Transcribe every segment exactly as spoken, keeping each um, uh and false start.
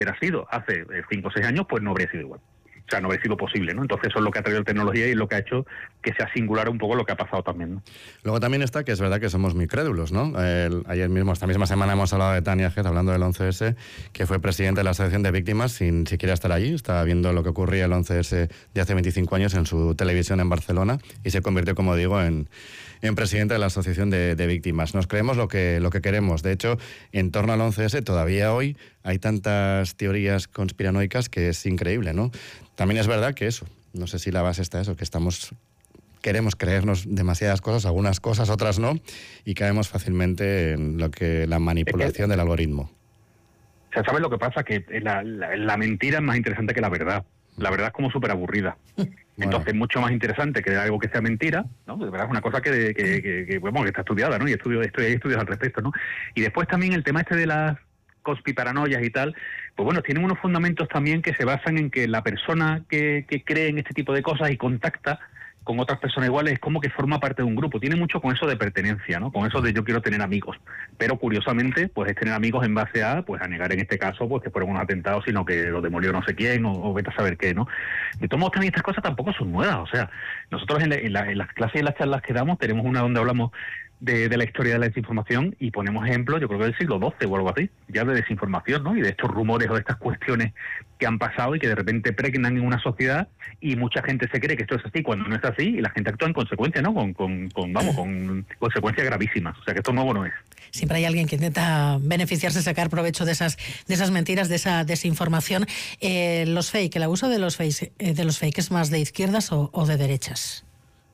hubiera sido hace cinco o seis años, pues no habría sido igual. O sea, no habría sido posible, ¿no? Entonces eso es lo que ha traído la tecnología y lo que ha hecho que sea singular un poco lo que ha pasado también, ¿no? Luego también está que es verdad que somos muy crédulos, ¿no? El, ayer mismo, esta misma semana hemos hablado de Tania Hez, hablando del once ese, que fue presidente de la Asociación de Víctimas sin siquiera estar allí. Estaba viendo lo que ocurría el once ese de hace veinticinco años en su televisión en Barcelona y se convirtió, como digo, en, en presidente de la Asociación de, de Víctimas. Nos creemos lo que, lo que queremos. De hecho, en torno al once ese, todavía hoy hay tantas teorías conspiranoicas que es increíble, ¿no? También es verdad que eso, no sé si la base está eso, que estamos, queremos creernos demasiadas cosas, algunas cosas, otras no, y caemos fácilmente en lo que la manipulación es que, del algoritmo. O sea, ¿sabes lo que pasa? Que la, la, la mentira es más interesante que la verdad. La verdad es como súper aburrida. Bueno. Entonces es mucho más interesante que algo que sea mentira, ¿no? De verdad es una cosa que, que, que, que, bueno, que está estudiada, ¿no? Y estudio, estudio, hay estudios al respecto, ¿no? Y después también el tema este de las conspiparanoias y tal, pues bueno, tienen unos fundamentos también que se basan en que la persona que, que cree en este tipo de cosas y contacta con otras personas iguales es como que forma parte de un grupo. Tiene mucho con eso de pertenencia, ¿no? Con eso de yo quiero tener amigos. Pero curiosamente, pues es tener amigos en base a, pues a negar en este caso, pues que fueron unos atentados, sino que lo demolió no sé quién, o, o vete a saber qué, ¿no? De todos modos, también estas cosas tampoco son nuevas. O sea, nosotros en, la, en, la, en las clases y en las charlas que damos, tenemos una donde hablamos de, de la historia de la desinformación y ponemos ejemplos, yo creo que del siglo doce o algo así, ya de desinformación, ¿no? Y de estos rumores o de estas cuestiones que han pasado y que de repente pregnan en una sociedad y mucha gente se cree que esto es así cuando no es así y la gente actúa en consecuencia, ¿no? Con, con, con vamos, con consecuencias gravísimas. O sea, que esto nuevo no es. Siempre hay alguien que intenta beneficiarse, sacar provecho de esas de esas mentiras, de esa desinformación. Eh, los fake, el abuso de los fake, eh, de los fake es más de izquierdas o, o de derechas.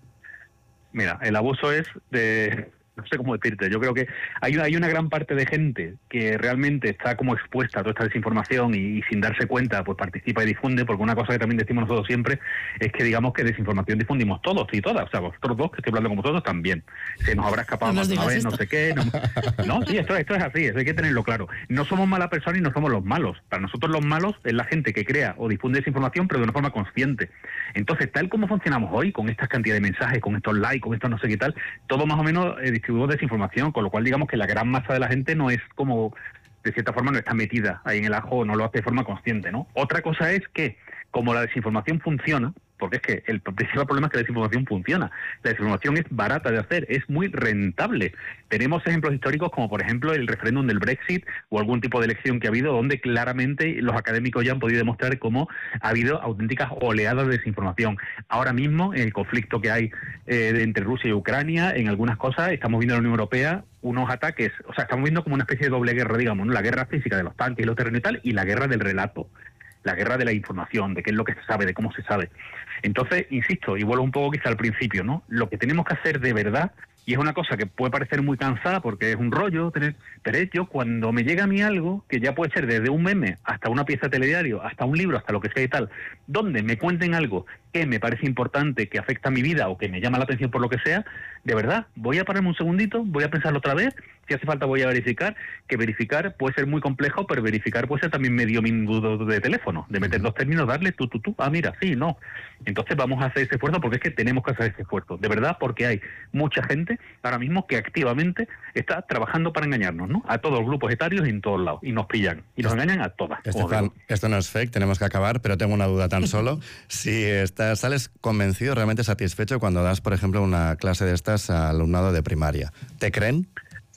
Mira, el abuso es de... no sé cómo decirte, yo creo que hay una, hay una gran parte de gente que realmente está como expuesta a toda esta desinformación y, y sin darse cuenta pues participa y difunde, porque una cosa que también decimos nosotros siempre es que digamos que desinformación difundimos todos y todas, o sea, vosotros dos que estoy hablando con vosotros también, se nos habrá escapado no más una vez, esto. no sé qué, no, no sí, esto, esto es así, eso hay que tenerlo claro, no somos malas personas y no somos los malos, para nosotros los malos es la gente que crea o difunde desinformación pero de una forma consciente. Entonces, tal como funcionamos hoy, con estas cantidades de mensajes, con estos likes, con estos no sé qué tal, todo más o menos eh, distribuimos desinformación, con lo cual digamos que la gran masa de la gente no es como, de cierta forma, no está metida ahí en el ajo, no lo hace de forma consciente, ¿no? Otra cosa es que, como la desinformación funciona, porque es que el principal problema es que la desinformación funciona. La desinformación es barata de hacer, es muy rentable. Tenemos ejemplos históricos como, por ejemplo, el referéndum del Brexit o algún tipo de elección que ha habido donde claramente los académicos ya han podido demostrar cómo ha habido auténticas oleadas de desinformación. Ahora mismo, en el conflicto que hay eh, entre Rusia y Ucrania, en algunas cosas, estamos viendo en la Unión Europea unos ataques, o sea, estamos viendo como una especie de doble guerra, digamos, ¿no? La guerra física de los tanques y los terrenos y tal, y la guerra del relato. La guerra de la información, de qué es lo que se sabe, de cómo se sabe. Entonces, insisto, y vuelvo un poco quizá al principio, ¿no? Lo que tenemos que hacer de verdad, y es una cosa que puede parecer muy cansada porque es un rollo, tener, pero es yo cuando me llega a mí algo, que ya puede ser desde un meme hasta una pieza de telediario, hasta un libro, hasta lo que sea y tal, donde me cuenten algo que me parece importante, que afecta a mi vida o que me llama la atención por lo que sea, de verdad, voy a pararme un segundito, voy a pensarlo otra vez, si hace falta voy a verificar, que verificar puede ser muy complejo, pero verificar puede ser también medio minuto de teléfono, de meter dos términos, darle tú, tú, tú, ah, mira, sí, no. Entonces vamos a hacer ese esfuerzo porque es que tenemos que hacer ese esfuerzo, de verdad, porque hay mucha gente ahora mismo que activamente está trabajando para engañarnos, ¿no? A todos los grupos etarios y en todos lados, y nos pillan, y nos engañan a todas. Estefan, esto no es fake, tenemos que acabar, pero tengo una duda tan solo. Si estás, sales convencido, realmente satisfecho cuando das, por ejemplo, una clase de estas al alumnado de primaria, ¿te creen?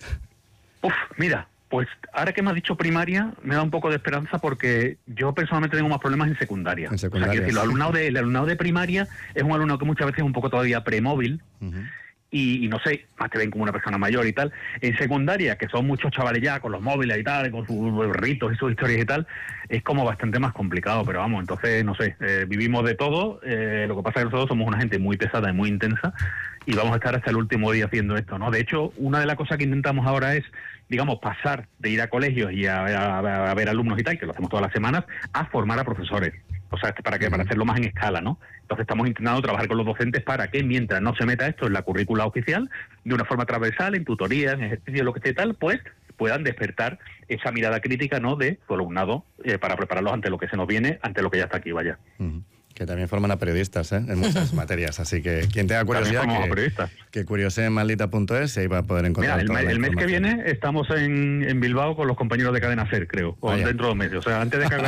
Uf, mira, pues ahora que me has dicho primaria, me da un poco de esperanza porque yo personalmente tengo más problemas en secundaria. En secundaria. O sea, que si el alumnado de, el alumnado de primaria es un alumno que muchas veces es un poco todavía premóvil, uh-huh. y, y no sé, más te ven como una persona mayor y tal. En secundaria, que son muchos chavales ya con los móviles y tal, con sus ritos y sus historias y tal, es como bastante más complicado, pero vamos, entonces, no sé, eh, vivimos de todo, eh, lo que pasa es que nosotros somos una gente muy pesada y muy intensa, y vamos a estar hasta el último día haciendo esto, ¿no? De hecho, una de las cosas que intentamos ahora es, digamos, pasar de ir a colegios y a, a, a ver alumnos y tal, que lo hacemos todas las semanas, a formar a profesores. O sea, ¿para qué? Para hacerlo más en escala, ¿no? Entonces estamos intentando trabajar con los docentes para que, mientras no se meta esto en la currícula oficial, de una forma transversal, en tutorías, en ejercicios, lo que sea y tal, pues puedan despertar esa mirada crítica, ¿no?, de su alumnado, eh, para prepararlos ante lo que se nos viene, ante lo que ya está aquí, vaya. Uh-huh. Que también forman a periodistas, ¿eh?, en muchas materias, así que quien tenga curiosidad que, que curiosee en maldita punto es y ahí va a poder encontrar. Mira, el, toda la el mes que viene estamos en, en Bilbao con los compañeros de Cadena SER, creo, o dentro de dos meses, o sea, antes de que